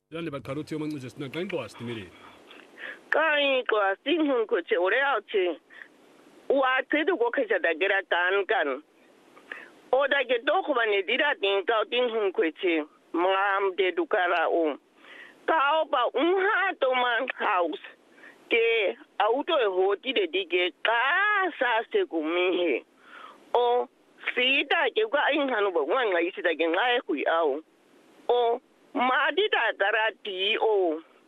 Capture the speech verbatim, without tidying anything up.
Jale ba karoti o mangu just na kain ko astimiri. Kain ko astin hun ko che ore au che. Wa te do ko khaja da gira kan kan. O da ge do ko bane dira tin ka tin hun ko che. Mam de dukara o. Ka o ba un ha to man house. Ke auto e hoti de dige ka sa se kumihe. O sita ke ka in hanu ba wan ngai sita ke ngai ku au. O ma di da garati o